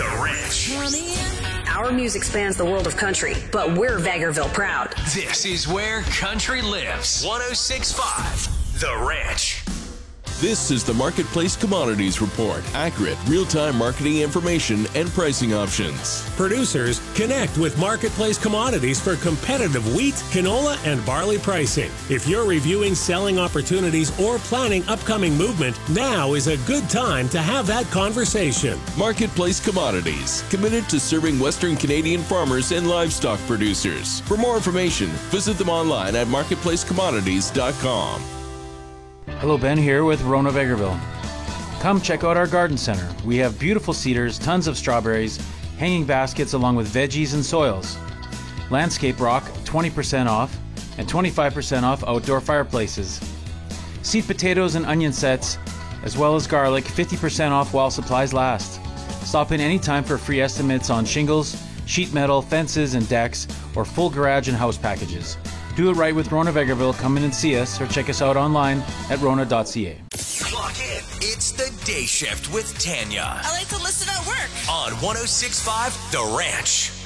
The Ranch. Our music spans the world of country, but we're Vegreville proud. This is where country lives. 106.5 The Ranch. This is the Marketplace Commodities Report. Accurate, real-time marketing information and pricing options. Producers, connect with Marketplace Commodities for competitive wheat, canola, and barley pricing. If you're reviewing selling opportunities or planning upcoming movement, now is a good time to have that conversation. Marketplace Commodities, committed to serving Western Canadian farmers and livestock producers. For more information, visit them online at marketplacecommodities.com. Hello, Ben here with Rona Vegreville. Come check out our garden center. We have beautiful cedars, tons of strawberries, hanging baskets along with veggies and soils. Landscape rock, 20% off, and 25% off outdoor fireplaces. Seed potatoes and onion sets, as well as garlic, 50% off while supplies last. Stop in anytime for free estimates on shingles, sheet metal, fences and decks, or full garage and house packages. Do it right with Rona Vegreville. Come in and see us or check us out online at rona.ca. Clock in. It's the Day Shift with Tanya. I like to listen at work. On 106.5 The Ranch.